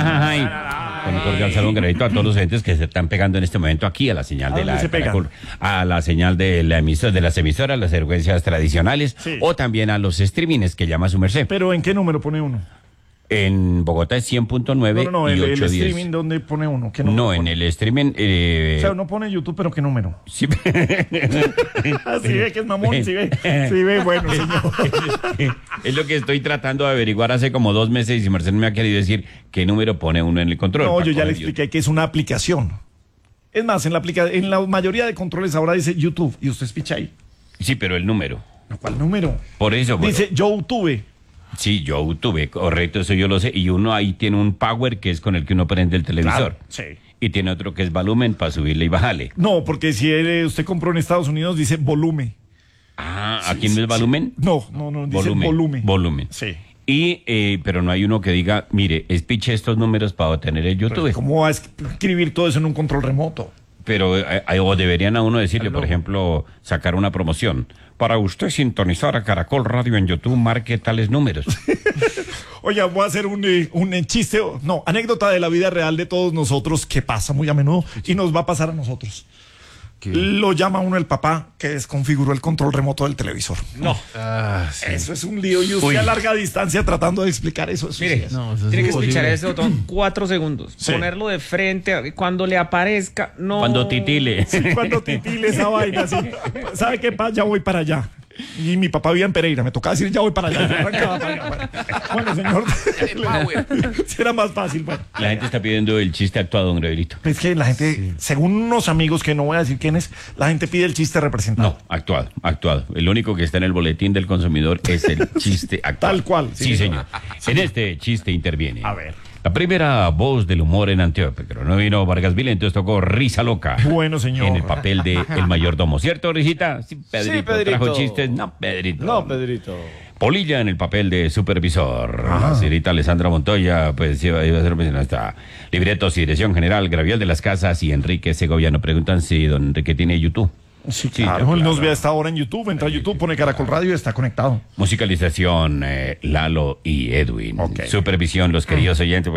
Ay, con un cordial saludo, agradezco a todos los oyentes que se están pegando en este momento aquí a la señal de a la señal de la emisora, de las emisoras, las frecuencias tradicionales, sí, o también a los streamings que llama su merced. ¿Pero en qué número pone uno? En Bogotá es 100.9 No, y el 810. streaming, ¿dónde pone uno? ¿Qué No, pone? en el streaming... O sea, uno pone YouTube, pero ¿qué número? Sí. Sí ve que es mamón, sí ve, bueno, señor. Es lo que estoy tratando de averiguar hace como 2 meses y si Marcelo me ha querido decir qué número pone uno en el control. No, para yo ya coger le expliqué que es una aplicación. Es más, en la mayoría de controles ahora dice YouTube y usted picha ahí. Sí, pero el número. ¿Cuál número? Por eso. Dice YouTube. Sí, YouTube, correcto, eso yo lo sé. Y uno ahí tiene un power que es con el que uno prende el televisor. Claro, sí. Y tiene otro que es volumen para subirle y bajarle. No, porque si usted compró en Estados Unidos dice volumen. Ah, ¿aquí no es volumen? No, dice volumen. Volumen. Sí. Y, pero no hay uno que diga, mire, piche estos números para obtener el YouTube. Pero ¿cómo va a escribir todo eso en un control remoto? Pero o deberían a uno decirle, por ejemplo, sacar una promoción. Para usted sintonizar a Caracol Radio en YouTube, marque tales números. Oye, voy a hacer un chiste, no, anécdota de la vida real de todos nosotros que pasa muy a menudo y nos va a pasar a nosotros. ¿Qué? Lo llama uno el papá que desconfiguró el control remoto del televisor. No. Sí. Eso es un lío y usted a larga distancia tratando de explicar eso. Mire, sí es. No, eso es tiene que imposible. escuchar ese botón 4 segundos. Sí. Ponerlo de frente. Cuando le aparezca, no. Cuando titile. Sí, cuando titile esa vaina así. ¿Sabe qué pasa? Ya voy para allá. Y mi papá vivía en Pereira, me tocaba decir ya voy para allá. Yo arrancaba para allá. Bueno, señor, será más fácil. Bueno, La gente está pidiendo el chiste actuado, don Gabrielito. es que la gente, según unos amigos que no voy a decir quiénes, la gente pide el chiste representado. No, actuado. El único que está en el boletín del consumidor es el chiste actuado. Tal cual, Sí, sí. señor. En este chiste interviene. A ver. La primera voz del humor en Antioquia, pero no vino Vargas Vila, entonces tocó Risa Loca. Bueno, señor. En el papel de el mayordomo, ¿cierto, Risita? Sí, Pedrito. Pedrito. ¿Trajo chistes? No, Pedrito. No, Pedrito. Polilla en el papel de supervisor. La señorita Alessandra Montoya, pues iba a ser nuestra libretos y dirección general, Graviel de las Casas y Enrique Segovia. Nos preguntan si don Enrique tiene YouTube. Sí, Sí, claro. Él nos claro. ve a esta hora en YouTube. Entra a YouTube, pone Caracol Radio y está conectado. Musicalización, Lalo y Edwin. Ok. Supervisión, los queridos oyentes.